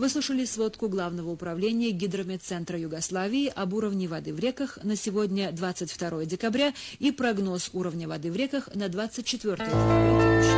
Выслушали сводку Главного управления Гидрометцентра Югославии об уровне воды в реках на сегодня, 22 декабря, и прогноз уровня воды в реках на 24 декабря.